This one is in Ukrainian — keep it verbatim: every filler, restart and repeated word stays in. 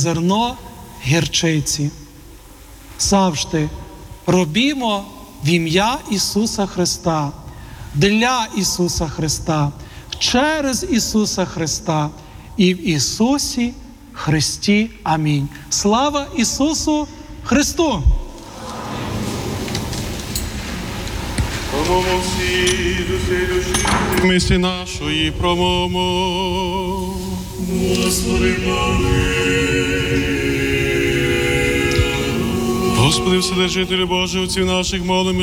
зерно гірчиці. Завжди робімо в ім'я Ісуса Христа, для Ісуса Христа, через Ісуса Христа і в Ісусі Христі. Амінь. Слава Ісусу Христу! Промовмо всі з усієї душі, мислі нашої промовмо. Господи, помилуй. Господи, Вседержителю Божий, отців наших молимо,